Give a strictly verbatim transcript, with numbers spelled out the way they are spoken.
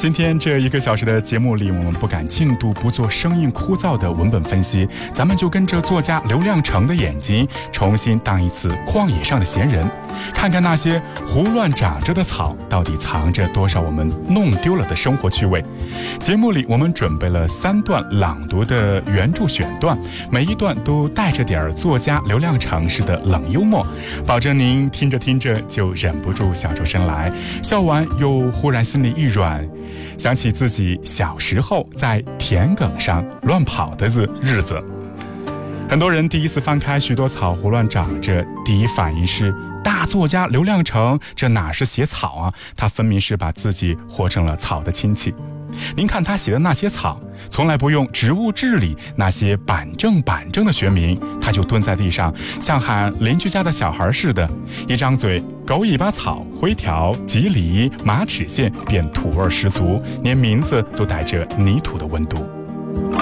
今天这一个小时的节目里，我们不赶进度，不做生硬枯燥的文本分析，咱们就跟着作家刘亮程的眼睛，重新当一次旷野上的闲人，看看那些胡乱长着的草到底藏着多少我们弄丢了的生活趣味。节目里我们准备了三段朗读的原著选段，每一段都带着点作家刘亮程式的冷幽默，保证您听着听着就忍不住笑出声来，笑完又忽然心里一软，想起自己小时候在田埂上乱跑的日子。很多人第一次翻开许多草胡乱长着，第一反应是大作家刘亮程这哪是写草啊，他分明是把自己活成了草的亲戚。您看他写的那些草，从来不用植物志里那些板正板正的学名，他就蹲在地上，像喊邻居家的小孩似的，一张嘴狗尾巴草、灰条、棘藜、马齿苋，便土味十足，连名字都带着泥土的温度。